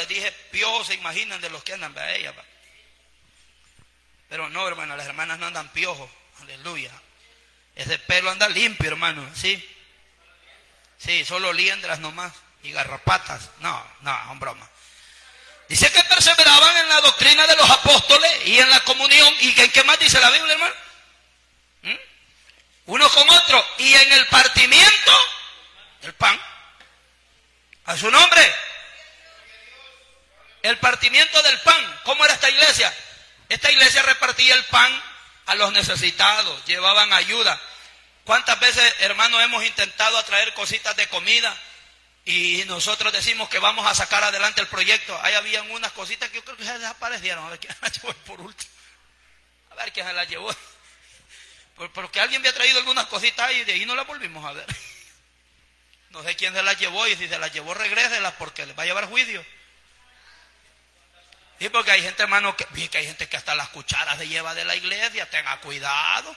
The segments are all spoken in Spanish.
les dije, piojos se imaginan de los que andan, vea ella, va. Pero no, hermano, las hermanas no andan piojos, aleluya. Ese pelo anda limpio, hermano, ¿sí? Sí, solo liendras nomás y garrapatas. No, son bromas. Dice que perseveraban en la doctrina de los apóstoles y en la comunión. ¿Y en qué más dice la Biblia, hermano? Uno con otro. Y en el partimiento del pan. A su nombre. El partimiento del pan. ¿Cómo era esta iglesia? Esta iglesia repartía el pan a los necesitados, llevaban ayuda. ¿Cuántas veces, hermanos, hemos intentado atraer cositas de comida y nosotros decimos que vamos a sacar adelante el proyecto? Ahí habían unas cositas que yo creo que se desaparecieron. A ver quién las llevó por último. A ver quién se las llevó. Porque alguien había traído algunas cositas y de ahí no las volvimos a ver. No sé quién se las llevó, y si se las llevó, regréselas porque les va a llevar juicio. Sí, porque hay gente, hermano, que hay gente que hasta las cucharas se lleva de la iglesia. Tenga cuidado.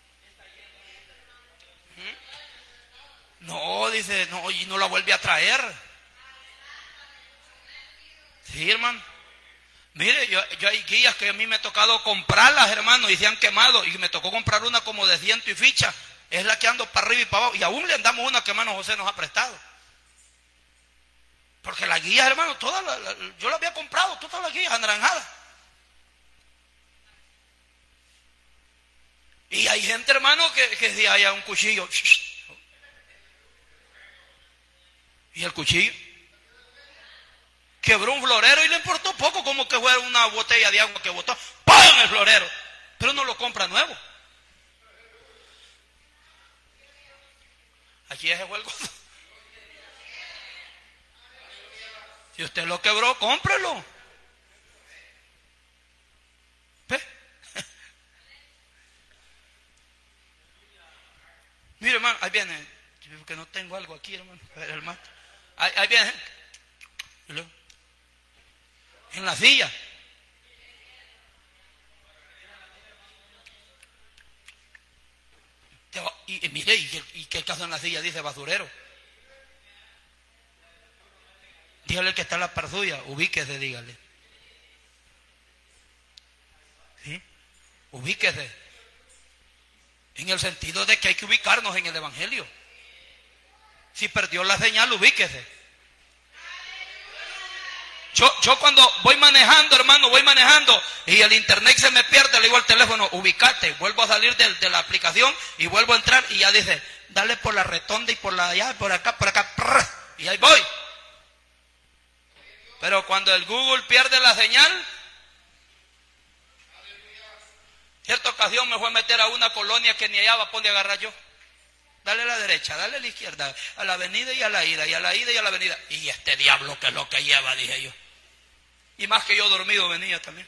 No, dice, no, y no la vuelve a traer. Sí, hermano. Mire, yo hay guías que a mí me ha tocado comprarlas, hermano, y se han quemado. Y me tocó comprar una como de 100 y ficha. Es la que ando para arriba y para abajo. Y aún le andamos una que hermano José nos ha prestado. Porque las guías, hermano, yo las había comprado, todas las guías anaranjadas. Y hay gente, hermano, que si haya un cuchillo. ¿Y el cuchillo? Quebró un florero y le importó poco, como que fuera una botella de agua que botó. ¡Pum! El florero. Pero no lo compra nuevo. Aquí ese fue el gozo. Si usted lo quebró, cómprelo. ¿Ve? Mire, hermano, ahí viene. Que no tengo algo aquí, hermano. Hermano. Ahí viene. En la silla. Y mire, ¿y qué caso en la silla? Dice basurero. Dígale el que está en la par suya, ubíquese, dígale. ¿Sí? Ubíquese. En el sentido de que hay que ubicarnos en el evangelio. Si perdió la señal, ubíquese. Yo cuando voy manejando, hermano, y el internet se me pierde, le digo al teléfono, ubícate, vuelvo a salir de la aplicación y vuelvo a entrar y ya dice, dale por la retonda y por la allá, por acá, y ahí voy. Pero cuando el Google pierde la señal, cierta ocasión me fue a meter a una colonia que ni allá va a poder agarrar yo. Dale a la derecha, dale a la izquierda, a la avenida y a la ida, y a la ida y a la avenida. Y este diablo que es lo que lleva, dije yo. Y más que yo dormido venía también.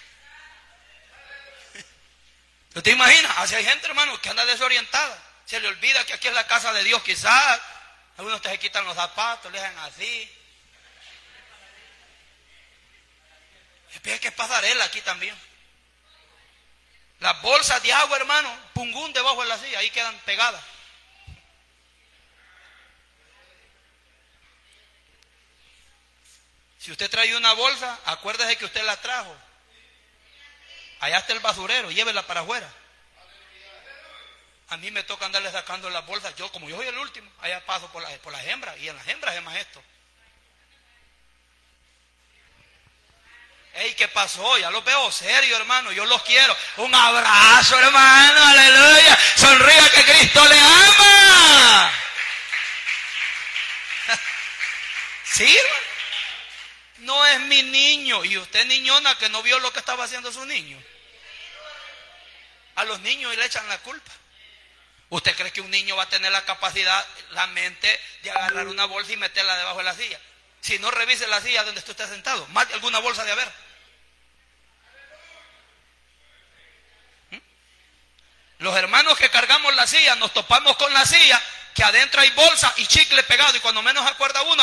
¿Tú te imaginas? Así hay gente, hermano, que anda desorientada. Se le olvida que aquí es la casa de Dios, quizás. Algunos te se quitan los zapatos, le dejan así. Es que es pasarela aquí también. Las bolsas de agua, hermano, pungún debajo de la silla, ahí quedan pegadas. Si usted trae una bolsa, acuérdese que usted la trajo. Allá está el basurero, llévela para afuera. A mí me toca andarle sacando las bolsas. Como yo soy el último, allá paso por las hembras, y en las hembras es más esto. Ey, ¿qué pasó? Ya los veo serio, hermano. Yo los quiero. Un abrazo, hermano. Aleluya. Sonría que Cristo le ama. ¿Sí, hermano? No es mi niño. Y usted, niñona, que no vio lo que estaba haciendo su niño. A los niños le echan la culpa. ¿Usted cree que un niño va a tener la capacidad, la mente, de agarrar una bolsa y meterla debajo de la silla? Si no, revise la silla donde usted está sentado. Más de alguna bolsa de haber. Los hermanos que cargamos la silla, nos topamos con la silla, que adentro hay bolsa y chicle pegado, y cuando menos acuerda uno,